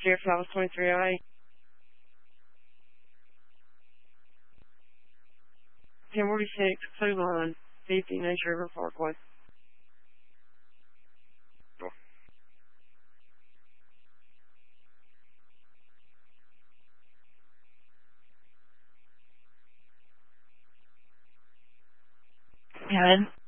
Sheriff Office 2308. 1046, Food Line, 50 Nature River Parkway. Go ahead.